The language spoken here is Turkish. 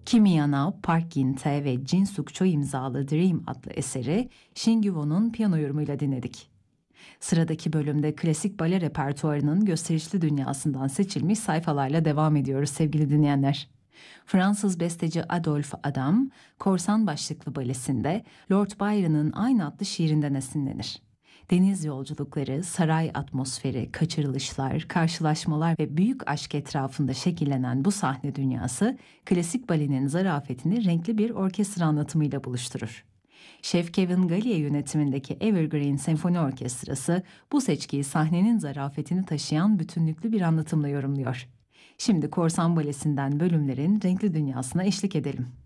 Kimi Yanao, Park Gin-tae ve Jin Suk-choi imzalı Dream adlı eseri Shin Gyun-woo'nun piyano yorumuyla dinledik. Sıradaki bölümde klasik bale repertuarının gösterişli dünyasından seçilmiş sayfalarla devam ediyoruz sevgili dinleyenler. Fransız besteci Adolphe Adam, Korsan başlıklı balesinde Lord Byron'ın aynı adlı şiirinden esinlenir. Deniz yolculukları, saray atmosferi, kaçırılışlar, karşılaşmalar ve büyük aşk etrafında şekillenen bu sahne dünyası, klasik balenin zarafetini renkli bir orkestra anlatımıyla buluşturur. Şef Kevin Gallier yönetimindeki Evergreen Senfoni Orkestrası bu seçkiyi sahnenin zarafetini taşıyan bütünlüklü bir anlatımla yorumluyor. Şimdi Korsan Balesi'nden bölümlerin renkli dünyasına eşlik edelim.